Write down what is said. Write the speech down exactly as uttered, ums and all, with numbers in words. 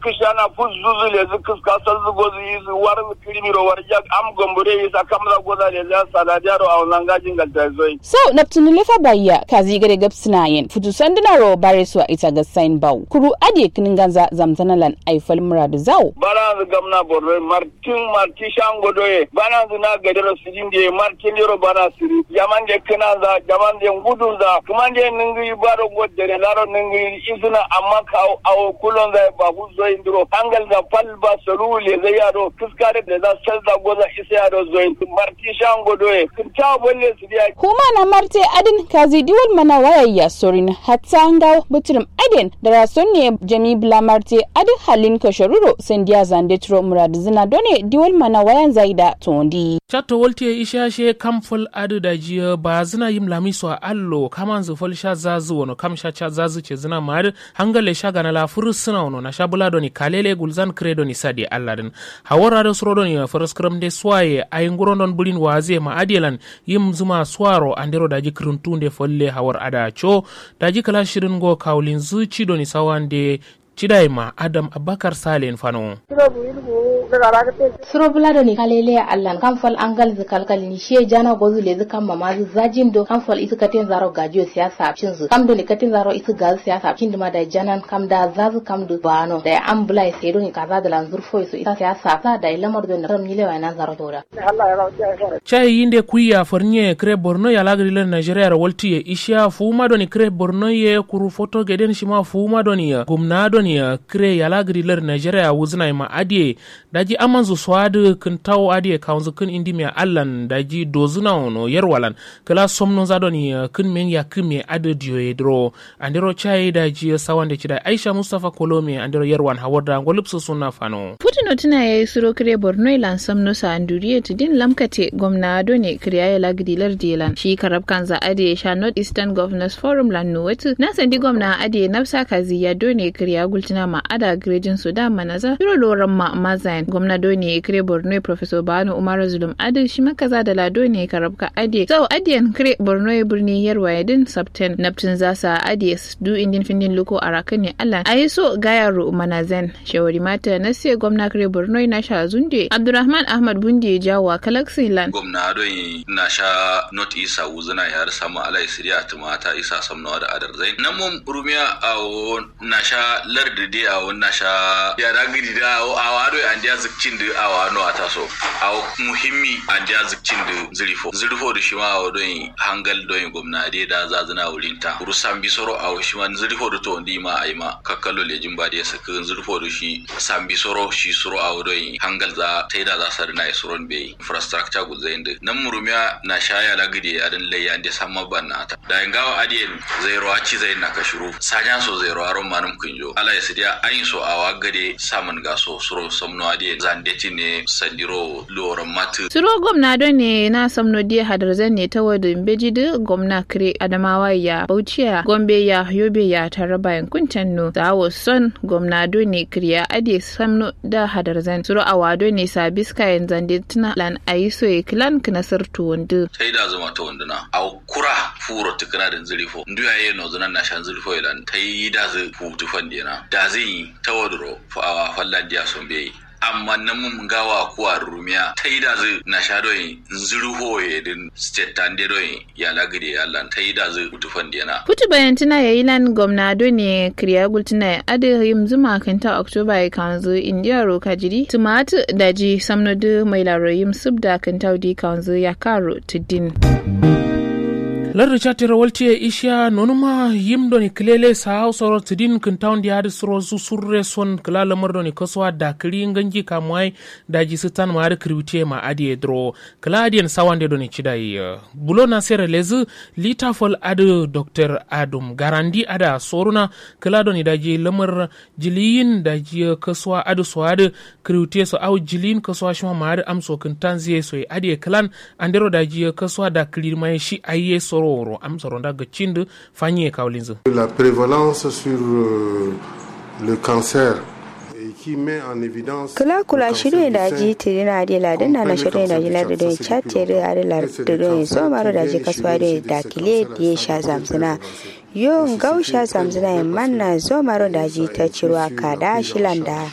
kishana fuzuzu le zukus kasal zugozu yizu war kirimiro war jak am gombore yisa kamra goza le za saladaro a langajin galtazoi so naptun lefa bayya kazi gare gapsinayen futu sandinaro baresu ita ga sign baw kuru ade kininganza zamzanalan aifal murad zaw bana gamna borre martin marti shango doye bana na gadero sidinde martin yoro bana siri yamande kinanza jamande ngudunza kumande ningi baro godere laro ningi izuna amma kaw aw kulonza babu zo indiro hangal da palba solule zai yaro kuskare da za salza goza isa yaro zo marti shango doye kinta bolle su dia kuma na marte adin kazi diwol mana wayayya sorin hatta ngaw butrum adin da rason ne jami bla marte adin halin kashoruro sandiya zandetro murad zina done diwol mana wayan zaida tondi chato wolte ishashe kamful adu da jiya ba zina yim lamiso allo kaman zufol sha zazu wono kam sha cha zazu ce zina mar hangale shaga na la furusuna wono na shabula doni kalele gulzan credo ni sadi alladin hawara da suro doni furaskram de swaye ay ngurondon bulin waze ma adielan yim zuma swaro andero daji kruntunde folle hawar ada cho daji kala shirin go kaulin zuci doni sawande Chidaima Adam Abakar Salen Fano. Surobula ni kalele allan kamfal angal zikalkal ni she jana gozu le zikam mamazu zajin do kamfal isu katin zaro gajo siyasa cinzu kam do ni katin zaro isu gazu siyasa kin dima da janan kam da zazu kam do bano da ambulai sai do ni kaza da lanzur fo isu ita siyasa sa da lamar do ni ram ni lewa nan zaro tora. Chai yinde kuya fornye kre Borno ya lagri le Nigeria ra wolti ye isha fuma do ni kre Borno ye kuru foto geden shima fuma do ni gumna do ni kre ya lagri le Nigeria wuzna ma adie daji amanzu swadu kun taw adie kaunzu kun indimia allan daji dozuna ono yerwalan kala somno zadoni kun men ya kime ade dio edro andero chai daji sawande chida Aisha Mustafa Kolome andero yerwan hawarda ngolupso sunna fano Putin tuna yayi suro kre Borno ilan somno sa anduriye tidin lamkate gomna done kriya ya lagri lar dilan shi karab kanza ade sha North Eastern Governors Forum lanu wetu na sandi gomna ade nafsa kazi ya done kriya gultina ma ada grejin Sudan manaza biro loran ma mazain gwamna doni kire Borno Professor Banu Umar Zulum ade shi makaza da lado ne karabka ade so adiyan kire Borno birni yarwa yadin September naptin zasa ade du indin findin loko araka ne Allah ayiso gayaru manazen shawari mata na sai gwamna kire Borno na sha zunde Abdurrahman Ahmad Bundi jawa Galaxy Land gwamna doni na sha North East uzuna yar samu alai siriya tumata isa samno da adar zain namun rumiya awo na sha lardi a wannan sha ya ragidi da a wado an dia zikcin da a wano ataso a muhimmi an dia zikcin da zirifo zirifo da shi ma don hangal don gwamnati da zazuna wurinta rusan bisoro a shi man zirifo da to ndi ma ai ma kakkalo lejin ba da saka zirifo da shi san bisoro shi suro a don hangal za taida za sar na suron be infrastructure guzain da nan murumiya na sha ya ragidi a dan layyan da samma banna ta da ngawa adien zai roaci zai na kashuru sajan so zai roaro manum kunjo ala ya sidia ayin so awa gade samun gaso suro samno ade zandeti ne sandiro loran matu suro gwamna don ne na samno die hadarzan ne ta wadin bejidu gwamna kire Adamawa ya Bauchiya Gombe ya Yobe ya Taraba yankuntan no zawo son gwamna don ne kriya ade samno da hadarzan suro awado ne sabiska yan zande tuna lan ayiso e klan knasar to wondu sai da zama to wonduna aw kura furo tukana da zilifo nduyaye no zanan na shan zilifo ilan tai da zu futu fandena da zai tawadro fa fallan dia sombe amma nan mun gawa kuwa rumiya taida zu na shadoyin zurho yedin state tanderoyin ya lagide ya lan taida zu futu fandena futu bayantina yayi lan gwamnado ne kriya gultina ade yim zuma kanta October ya kanzu India ro kajiri tumat daji samnodu mai laroyim subda kanta di kanzu ya karo tidin Lardu chati rawalti isha nonuma yimdo ni kilele sa hausoro tidin kintaun di hadis rozu surre son kilala mardo ni koswa da kiri nganji kamwai da jisitan ma hadi kriwite ma adi edro kila adiyan sawande do ni chidai bulo na sere lezi litafol adu Doctor Adam Garandi ada soruna kila do ni daji lamar jiliyin daji koswa adu so adu kriwite so au jiliyin koswa shima ma hadi amso kintanziye so adi kilan andero daji koswa da kiri mai shi aye so La prévalence sur euh, le cancer qui met en évidence kula kula shirye da ji tirina da ladan na shirye da ji ladan da chatte da ladan da so maro da ji kaswa da dakile da sha zamsuna yo ngausha zamsuna manna zo maro da ji ta cirwa ka da shilanda